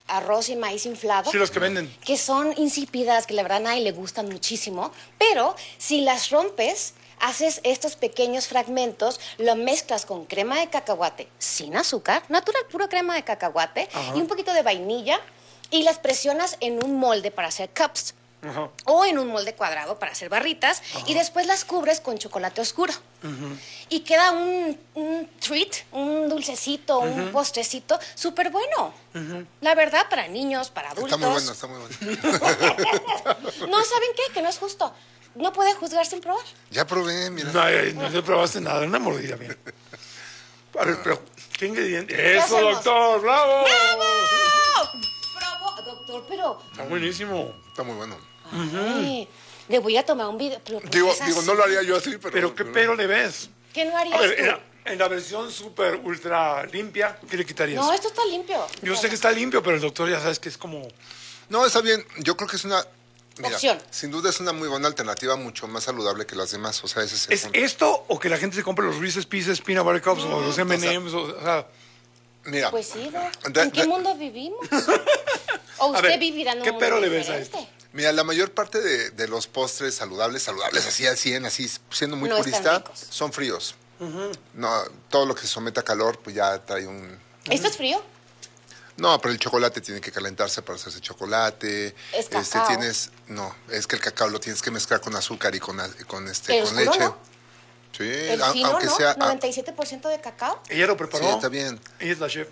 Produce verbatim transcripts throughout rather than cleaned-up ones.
arroz y maíz inflado. Sí, los que venden. Que son insípidas, que la verdad a nadie le gustan muchísimo. Pero si las rompes, haces estos pequeños fragmentos, lo mezclas con crema de cacahuate sin azúcar, natural, puro crema de cacahuate, Ajá. y un poquito de vainilla, y las presionas en un molde para hacer cups. Ajá. O en un molde cuadrado para hacer barritas. Ajá. Y después las cubres con chocolate oscuro. Uh-huh. Y queda un, un treat, un dulcecito, uh-huh. un postrecito súper bueno. Uh-huh. La verdad, para niños, para adultos. Está muy bueno, está muy bueno. No, ¿saben qué? Que no es justo. No puede juzgar sin probar. Ya probé, mira. No, no, no probaste nada, una mordida, mira. A ver, pero, ¿qué ingrediente? ¡Eso, doctor! ¡Bravo! ¡Bravo! Probó, doctor, pero... Está buenísimo. Está muy bueno. Ay, uh-huh. Le voy a tomar un video. Pero digo, digo, no lo haría yo así, pero... ¿Pero qué pero le ves? ¿Qué no harías a ver, tú? En la, en la versión súper ultra limpia, ¿qué le quitarías? No, esto está limpio. Yo sé que está limpio, pero el doctor ya sabes que es como... No, está bien. Yo creo que es una... Mira, opción. Sin duda es una muy buena alternativa, mucho más saludable que las demás. O sea, ese es el ¿Es punto. esto o que la gente se compre los Reese's Pieces, Peanut Butter Cups no, o los M and M's? O sea, o sea, mira. Pues sí, ¿no? Da, ¿En qué da, mundo vivimos? ¿O usted ver, vivirá en un ¿qué mundo pero le diferente? ves a esto? Mira, la mayor parte de, de los postres saludables, saludables así al cien, así siendo muy no purista, son fríos. Uh-huh. No, todo lo que se somete a calor, pues ya trae un... ¿Esto es frío? No, pero el chocolate tiene que calentarse para hacerse chocolate. Es cacao. Este, tienes, no, es que el cacao lo tienes que mezclar con azúcar y con, con, este, ¿El con oscuro, leche. no? Sí, ¿El a, fino, aunque no? sea... ¿noventa y siete por ciento de cacao? Ella lo preparó. Sí, está bien. Ella es la chef.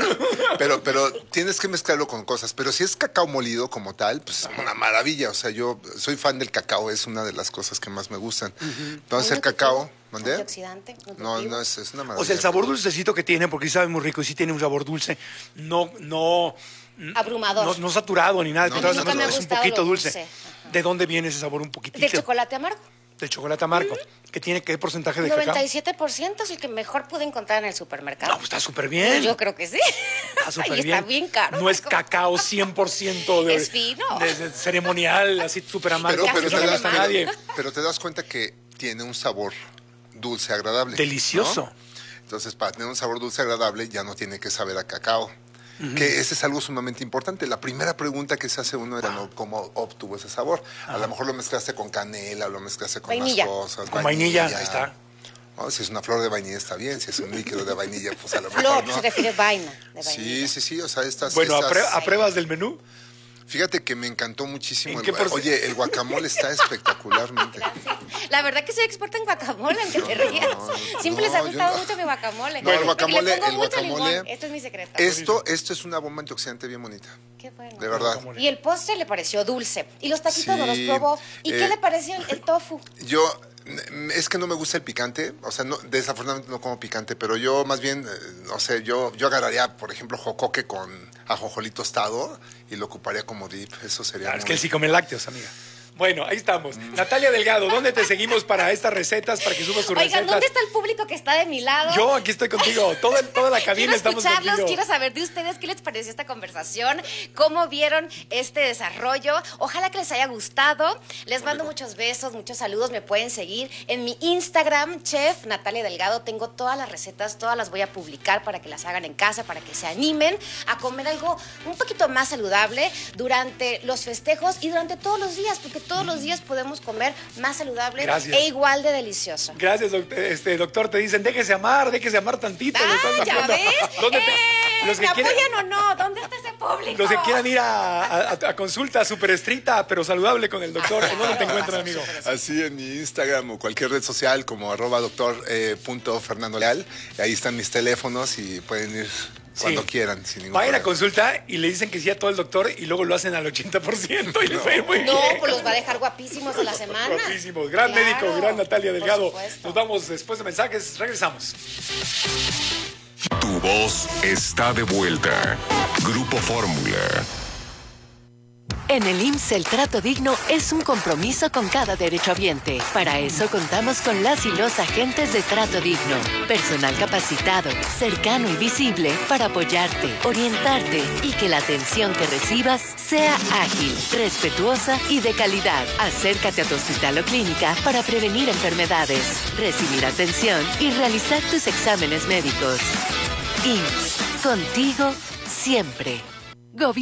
Pero, pero tienes que mezclarlo con cosas. Pero si es cacao molido como tal, pues es una maravilla. O sea, yo soy fan del cacao, es una de las cosas que más me gustan. Uh-huh. Entonces, el cacao... ¿Mandé? Antioxidante. No, no, es, es una maravilla. O sea, el sabor dulcecito que tiene, porque sí sabe muy rico y sí tiene un sabor dulce, no... no abrumador. No, no saturado ni nada. No, no, no, no, no, es un poquito dulce. dulce. ¿De dónde viene ese sabor un poquitito? ¿Del chocolate amargo? Del chocolate amargo. ¿Mm? ¿Qué tiene? ¿Qué porcentaje de noventa y siete por ciento cacao? Es el que mejor pude encontrar en el supermercado. No, pues está súper bien. Yo creo que sí. Está súper bien. Está bien caro. No es cacao cien por ciento de, es fino. De, de ceremonial, así súper amargo. Pero, pero, no te das, das, nadie. pero, pero te das cuenta que tiene un sabor dulce agradable. Delicioso. ¿No? Entonces, para tener un sabor dulce agradable, ya no tiene que saber a cacao. Uh-huh. Que ese es algo sumamente importante. La primera pregunta que se hace uno era, ¿no? ¿Cómo obtuvo ese sabor? Uh-huh. A lo mejor lo mezclaste con canela, lo mezclaste con vainilla. más cosas. Con vainilla, vainilla. Ahí está. No, si es una flor de vainilla está bien, si es un líquido de vainilla, pues a lo mejor flor, no. se refiere vaina de vainilla. Sí, sí, sí, o sea, estas... Bueno, estas... ¿a, pre- ¿a pruebas del menú? Fíjate que me encantó muchísimo. ¿En El, qué por... Oye, el guacamole está espectacularmente. Gracias. La verdad que soy experta en guacamole, aunque no, te rías. No, Siempre no, les ha gustado no. mucho mi guacamole. No, el guacamole, el guacamole. Esto es mi secreto. Esto, esto es una bomba antioxidante bien bonita. Qué bueno. De verdad. Y el postre le pareció dulce. Y los taquitos sí, no los probó. ¿Y eh, qué le pareció el, el tofu? Yo... Es que no me gusta el picante, o sea, no, desafortunadamente no como picante, pero yo más bien, eh, no sé, yo, yo agarraría, por ejemplo, jocoque con ajonjolí tostado y lo ocuparía como dip, eso sería claro, muy... Es que él sí come lácteos, amiga. Bueno, ahí estamos. Mm. Natalia Delgado, ¿dónde te seguimos para estas recetas, para que subas tus Oigan, recetas? ¿dónde está el público que está de mi lado? Yo aquí estoy contigo, toda, toda la cabina quiero estamos escucharlos, contigo. Quiero saber de ustedes qué les pareció esta conversación, cómo vieron este desarrollo. Ojalá que les haya gustado. Les mando muchos besos, muchos saludos. Me pueden seguir en mi Instagram, Chef Natalia Delgado. Tengo todas las recetas, todas las voy a publicar para que las hagan en casa, para que se animen a comer algo un poquito más saludable durante los festejos y durante todos los días, porque todos mm. los días podemos comer más saludable Gracias. e igual de delicioso. Gracias, doctor. Este, doctor, te dicen, déjese amar, déjese amar tantito. Ah, ¿ya ves? ¿Dónde te, eh, los que ¿Me quieren, apoyan o no? ¿Dónde está ese público? Los que quieran ir a, a, a consulta súper estricta, pero saludable con el doctor, ¿en dónde te encuentran, amigo? Así en mi Instagram o cualquier red social como arroba doctor eh, punto Fernando Leal. Ahí están mis teléfonos y pueden ir... Cuando sí. quieran, sin ningún Vayan problema. a consulta y le dicen que sí a todo el doctor y luego lo hacen al ochenta por ciento y les va a ir muy no, bien. pues los va a dejar guapísimos de la semana. Guapísimos. Gran claro, médico, gran Natalia Delgado. Nos vamos después de mensajes. Regresamos. Tu voz está de vuelta. Grupo Fórmula. En el I M S S el trato digno es un compromiso con cada derechohabiente. Para eso contamos con las y los agentes de trato digno. Personal capacitado, cercano y visible para apoyarte, orientarte y que la atención que recibas sea ágil, respetuosa y de calidad. Acércate a tu hospital o clínica para prevenir enfermedades, recibir atención y realizar tus exámenes médicos. I M S S, contigo siempre. Gobierno